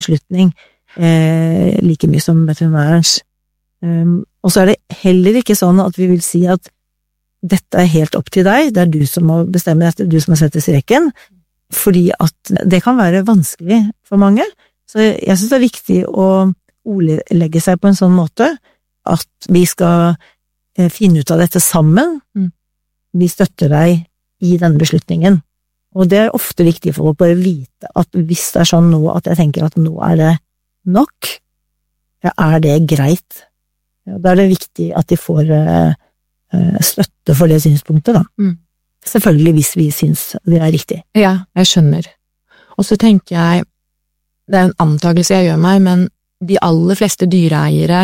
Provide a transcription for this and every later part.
beslutning, like mye som veterinærens. Og så det heller ikke sånn at vi vil si at dette helt opp til deg, det du som må bestemme dette, du som må sette streken, fordi at det kan være vanskelig for mange. Så jeg synes det viktig å ordlegge seg på en sånn måte at vi skal finne ut av dette sammen. Vi støtter deg i denne beslutningen. Og det ofte viktig for å bare vite at hvis det sånn nå at jeg tenker at nå det nok, det greit. Da det viktig at de får støtte for det synspunktet da. Selvfølgelig hvis vi synes det riktig. Ja, jeg skjønner. Og så tenker jeg, det en antagelse jeg gjør meg, men de aller fleste dyreeiere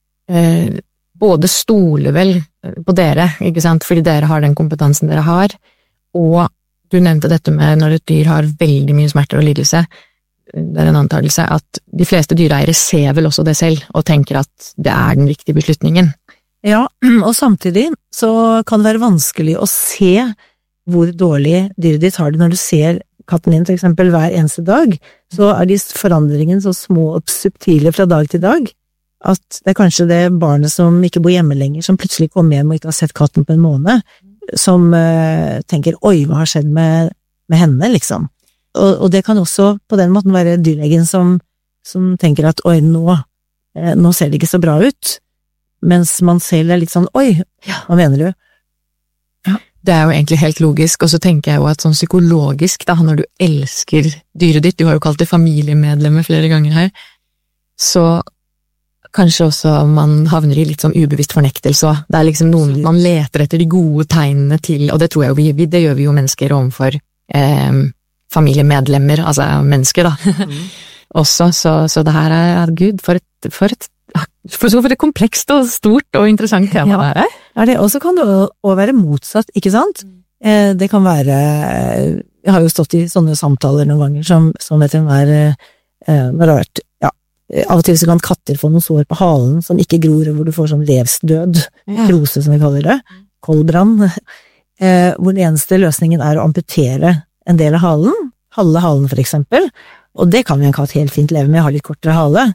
både stoler vel på dere, ikke sant, fordi dere har den kompetansen dere har, og du nevnte dette med når et dyr har veldig mye smerter og lidelse, det en antagelse at de fleste dyreeiere ser vel også det selv, og tenker at det den riktige beslutningen. Ja, og samtidig så kan det være vanskelig å se hvor dårlig dyret ditt har det når du ser katten din for eksempel hver eneste dag, så de forandringene så små og subtile fra dag til dag, at det kanskje det barnet som ikke bor hjemme lenger, som plutselig kommer hjem og ikke har sett katten på en måned, som tenker, oi, hva har skjedd med henne, liksom. Og det kan også på den måten være dyrlegen som tenker at, oi, nå ser det ikke så bra ut, mens man selv litt sånn, oi, hva mener du? Ja. Det jo egentlig helt logisk, og så tenker jeg jo at sånn psykologisk, da, når du elsker dyret ditt, du har jo kalt det familiemedlemmer flere ganger her, så kanskje også man havner i litt sånn ubevisst fornektelse, og det liksom noen man leter etter de gode tegnene til, og det tror jeg jo det gjør vi jo mennesker overfor familiemedlemmer, altså mennesker da, også, så det her Gud, for et komplekst og stort og interessant tema det her. Det, og så kan det også være motsatt, ikke sant? Det kan være, jeg har jo stått i sånne samtaler noen ganger, som veterinær, når det har vært, av og til så kan katter få noen sår på halen som ikke gror, hvor du får sånn vevsdød, krose som vi kaller det, koldbrann, hvor den eneste løsningen å amputere en del av halen, halve halen for eksempel, og det kan jo en katt helt fint leve med, ha litt kortere hale,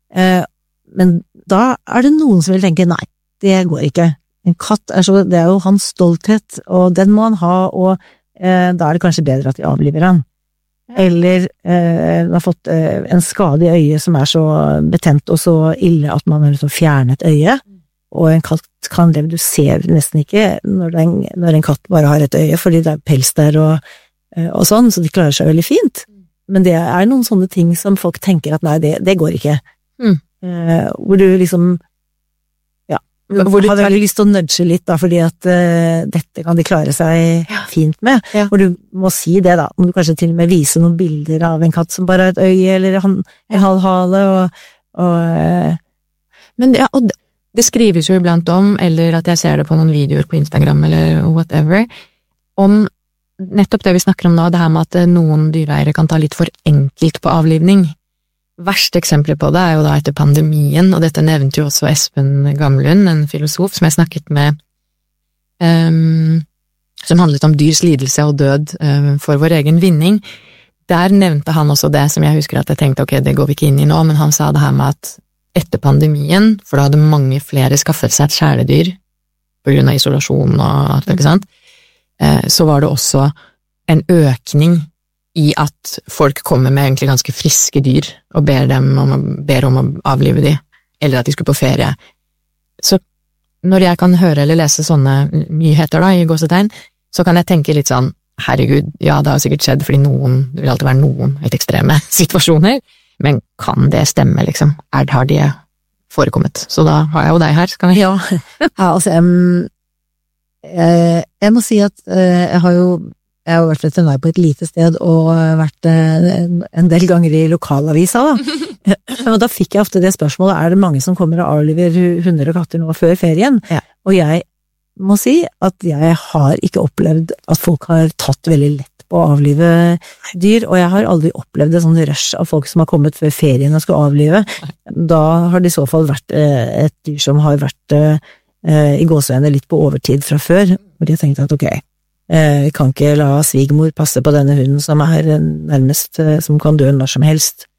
men da det noen som vil tenke, nei, det går ikke. En katt det jo hans stolthet, og den må han ha, og da det kanskje bedre at vi avliver han. Eller man har fått en skade i øyet som så betent og så ille at man har nødt til å fjerne et øye, og en katt kan leve, du ser nesten ikke når en katt bare har et øye, fordi det pels der og sånn, så de klarer seg veldig fint. Men det noen sånne ting som folk tenker at nei, det går ikke. Hvor du liksom hvor du hadde lyst til å nudge litt da, fordi at dette kan de klare seg fint med, hvor du må si det da, må du kanskje til og med vise noen bilder av en katt som bare har et øye, eller en halv hale, Men og det skrives jo iblant om, eller at jeg ser det på noen videoer på Instagram, eller whatever, om nettopp det vi snakker om nå, det her med at noen dyreeiere kan ta litt for enkelt på avlivning. Verste eksempler på det jo da etter pandemien, og dette nevnte jo også Espen Gamlund, en filosof som jeg snakket med, som handlet om dyrs lidelse og død for vår egen vinning. Der nevnte han også det som jeg husker at jeg tenkte, ok, det går vi ikke inn i nå, men han sa det her med at etter pandemien, for da hadde mange flere skaffet seg et kjæledyr på grunn av isolasjon og alt, ikke sant? Så var det også en økning i at folk kommer med egentlig ganske friske dyr og ber om å avlive de, eller at de skulle på ferie. Så når jeg kan høre eller lese sånne nyheter da, i gåsetegn, så kan jeg tenke litt sånn, herregud, ja, det har sikkert skjedd, fordi det vil alltid være noen helt ekstreme situasjoner, men kan det stemme, liksom? Har det forekommet? Så da har jeg jo deg her, kan jeg? Ja, altså, jeg må si at jeg har jo vært veterinær på et lite sted og vært en del ganger i lokalavisa da. Og da fikk jeg ofte det spørsmålet, det mange som kommer og avliver hunder og katter nå før ferien? Ja. Og jeg må si at jeg har ikke opplevd at folk har tatt veldig lett på å avlive dyr, og jeg har aldri opplevd et sånn rush av folk som har kommet før ferien og skal avlive. Da har det i så fall vært et dyr som har vært i gåseøyne litt på overtid fra før, hvor de har tenkt at ok, vi kan ikke la svigermor passe på denne hunden som nærmest, som kan dø når som helst.